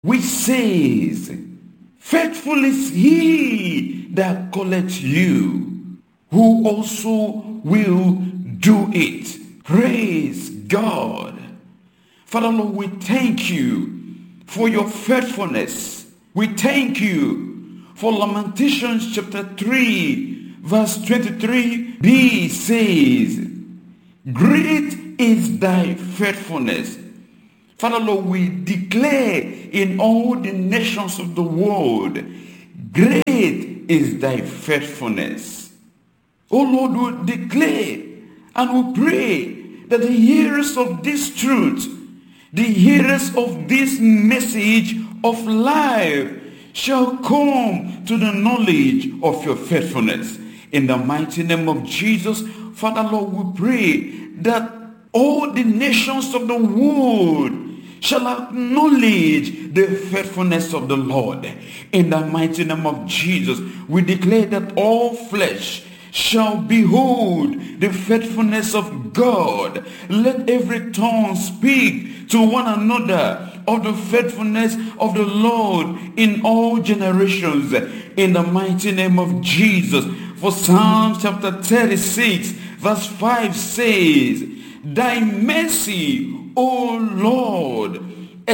which says, faithful is he that calleth you, who also will do it. Praise God. Father Lord, we thank you for your faithfulness. We thank you for Lamentations chapter 3 verse 23b says, great is thy faithfulness. Father Lord, we declare in all the nations of the world, great is thy faithfulness. Oh Lord, we declare and we pray that the hearers of this truth, the hearers of this message of life shall come to the knowledge of your faithfulness. In the mighty name of Jesus, Father Lord, we pray that all the nations of the world shall acknowledge the faithfulness of the Lord. In the mighty name of Jesus, we declare that all flesh shall behold the faithfulness of God. Let every tongue speak to one another of the faithfulness of the Lord in all generations. In the mighty name of Jesus. For Psalm chapter 36 verse 5 says, thy mercy, O Lord,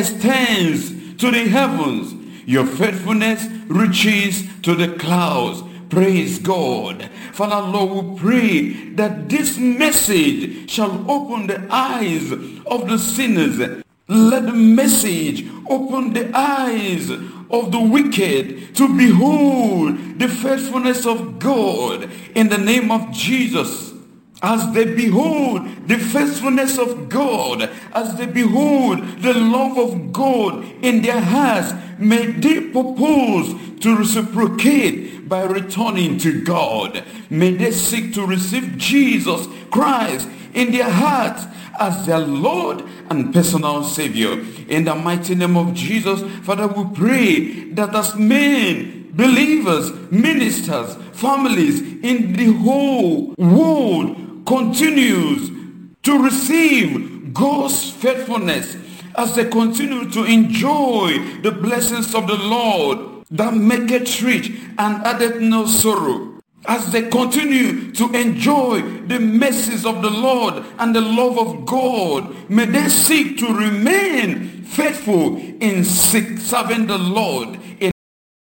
extends to the heavens. Your faithfulness reaches to the clouds. Praise God. Father Lord, we pray that this message shall open the eyes of the sinners. Let the message open the eyes of the wicked to behold the faithfulness of God in the name of Jesus. As they behold the faithfulness of God, as they behold the love of God in their hearts, may they propose to reciprocate by returning to God. May they seek to receive Jesus Christ in their hearts as their Lord and personal Savior. In the mighty name of Jesus, Father, we pray that as men, believers, ministers, families in the whole world continues to receive God's faithfulness, as they continue to enjoy the blessings of the Lord that maketh rich and addeth no sorrow, as they continue to enjoy the mercies of the Lord and the love of God, may they seek to remain faithful in serving the Lord.